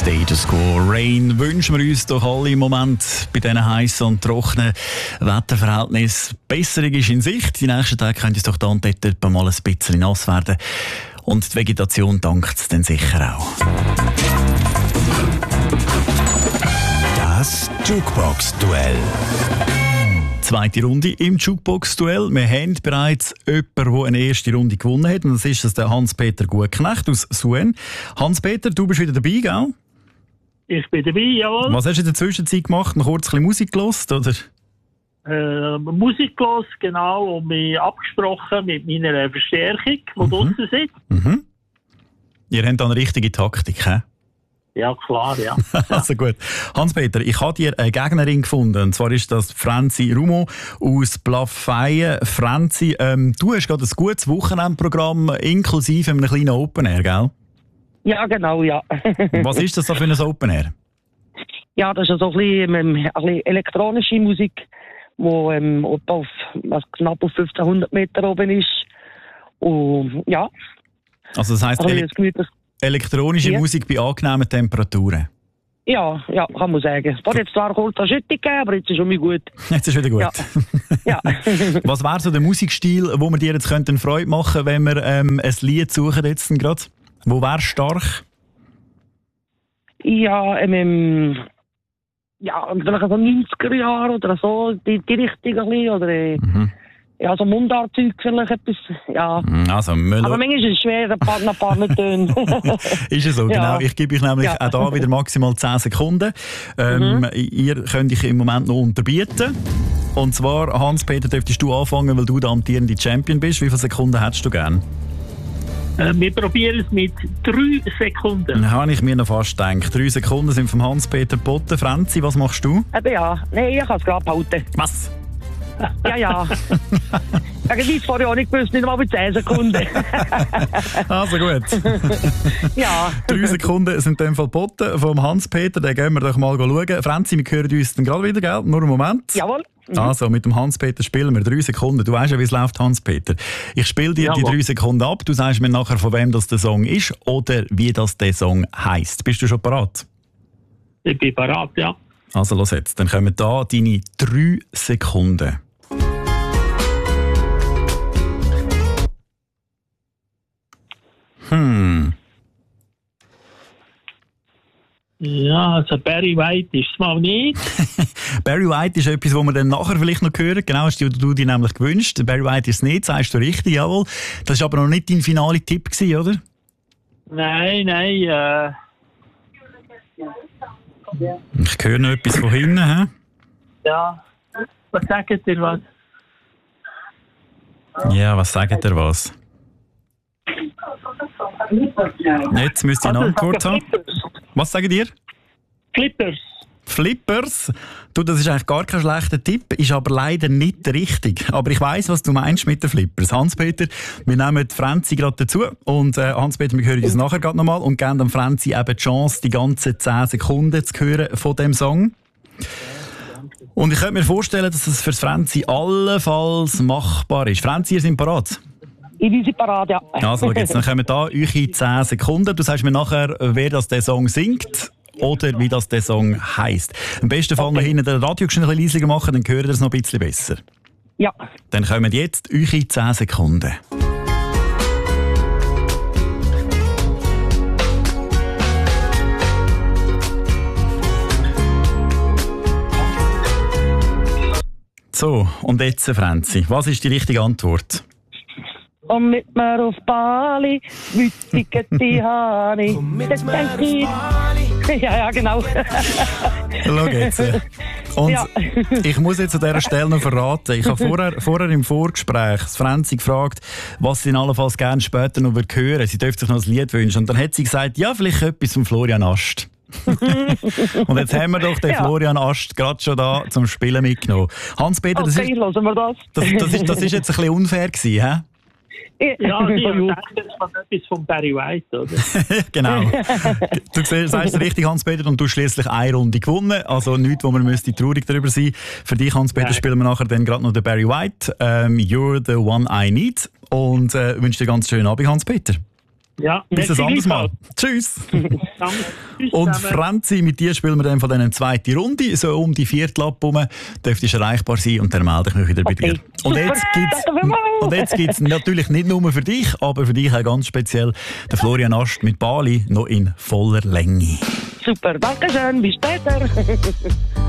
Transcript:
Status Quo. Rain wünschen wir uns doch alle im Moment bei diesen heißen und trockenen Wetterverhältnissen. Besserung ist in Sicht. Die nächsten Tage könnte es doch da und dort mal ein bisschen nass werden. Und die Vegetation dankt es dann sicher auch. Das Jukebox-Duell. Zweite Runde im Jukebox-Duell. Wir haben bereits jemanden, der eine erste Runde gewonnen hat. Und das ist der Hans-Peter Gutknecht aus Suen. Hans-Peter, du bist wieder dabei, gell? Ich bin dabei, jawohl. Was hast du in der Zwischenzeit gemacht? Noch kurz ein bisschen Musik gehört, oder? Musik gehört, genau, und mich abgesprochen mit meiner Verstärkung, die draussen sitzt. Mhm. Ihr habt da eine richtige Taktik, hä? Ja, klar, ja. Also gut. Hans-Peter, ich habe dir eine Gegnerin gefunden. Und zwar ist das Franzi Rumo aus Blaffeien. Franzi, du hast gerade ein gutes Wochenendprogramm inklusive einem kleinen Open Air, gell? Ja, genau, ja. Was ist das da für ein Open Air? Ja, das ist so ein bisschen elektronische Musik, die auf knapp auf 1500 Meter oben ist. Und ja. Also das heisst, elektronische Musik bei angenehmen Temperaturen? Ja, kann man sagen. Es hat jetzt zwar kurz eine Schüttung gegeben, aber jetzt ist schon gut. Jetzt ist wieder gut. Ja. Was wäre so der Musikstil, wo wir dir jetzt Freude machen könnten, wenn wir ein Lied suchen jetzt gerade? Wo wäre stark? Ja, vielleicht so 90er Jahre oder so, die Richtung ein bisschen, oder ja, so Mundartzeug vielleicht etwas, ja. Also, aber manchmal ist es schwer, ein paar nicht tönen. Ist es so, genau. Ich gebe euch nämlich auch da wieder maximal 10 Sekunden. Ihr könnt euch im Moment noch unterbieten. Und zwar, Hans-Peter, dürftest du anfangen, weil du der amtierende Champion bist. Wie viele Sekunden hättest du gern? Wir probieren es mit 3 Sekunden. Dann habe ich mir noch fast gedacht. 3 Sekunden sind vom Hans-Peter Botten. Franzi, was machst du? Ja, nein, ich kann es gerade behalten. Was? Ja. Wegen vorher auch nicht gewusst, nicht mal mit 10 Sekunden. Also gut. Ja. 3 Sekunden sind in dem Fall geboten vom Hans-Peter. Den gehen wir doch mal schauen. Franzi, wir hören uns dann gerade wieder, gell? Nur einen Moment. Jawohl. Also, mit dem Hans-Peter spielen wir 3 Sekunden. Du weißt ja, wie es läuft, Hans-Peter. Ich spiele dir die 3 Sekunden ab. Du sagst mir nachher, von wem das der Song ist oder wie das der Song heisst. Bist du schon parat? Ich bin parat, ja. Also, los jetzt. Dann kommen da deine 3 Sekunden. Ja, also Barry White ist es mal nicht. Barry White ist etwas, was wir dann nachher vielleicht noch hören. Genau, hast du dir nämlich gewünscht. Barry White ist es nicht, sagst du richtig, jawohl. Das war aber noch nicht dein finaler Tipp gewesen, oder? Nein. Ich höre noch etwas von hinten, hä? Ja. Was sagt ihr was? Ja, was sagt ihr was? Jetzt müsst ihr eine Antwort haben. Was sagt ihr? Flippers? Du, das ist eigentlich gar kein schlechter Tipp, ist aber leider nicht richtig. Aber ich weiss, was du meinst mit den Flippers. Hans-Peter, wir nehmen Franzi gerade dazu. Und Hans-Peter, wir hören uns nachher gerade nochmal und geben dem Franzi eben die Chance, die ganzen 10 Sekunden zu hören von dem Song. Und ich könnte mir vorstellen, dass es für Franzi allenfalls machbar ist. Franzi, ihr seid parat? Ich bin parat, ja. Also, jetzt, dann kommen da eure 10 Sekunden. Du sagst mir nachher, wer das der Song singt oder wie das der Song heisst. Am besten Fall noch hinten den Radio ein bisschen leiser machen, dann hören wir es noch ein bisschen besser. Ja. Dann kommen jetzt eure 10 Sekunden. So, und jetzt, Franzi, was ist die richtige Antwort? Komm mit mir auf Bali, wütige die Haare. Komm mit mir auf Bali. Ja, genau. Schau jetzt. Und ich muss jetzt an dieser Stelle noch verraten, ich habe vorher im Vorgespräch Franzi gefragt, was sie allenfalls gerne später noch hören würde. Sie dürfte sich noch ein Lied wünschen. Und dann hat sie gesagt, ja, vielleicht etwas von Florian Ast. Und jetzt haben wir doch den Florian Ast gerade schon da zum Spielen mitgenommen. Hans-Peter, das ist jetzt ein bisschen unfair gewesen, hä? Ja, ich denke, das war etwas von Barry White, oder? Genau. Du sagst es richtig, Hans-Peter, und du hast schliesslich eine Runde gewonnen. Also nichts, wo man traurig darüber sein müsste. Für dich, Hans-Peter, spielen wir nachher dann gerade noch den Barry White. You're the one I need. Und wünsche dir ganz schönen Abend, Hans-Peter. Ja, Bis ein anderes Mal. Tschüss. Danke. Tschüss Und zusammen. Franzi, mit dir spielen wir dann von diesen zweiten Runde, so um die Viertel herum, dürftest erreichbar sein und dann melde ich mich wieder bei dir. Okay. Und Super, jetzt gibt es natürlich nicht nur für dich, aber für dich auch ganz speziell den Florian Ast mit Bali noch in voller Länge. Super, danke schön, bis später.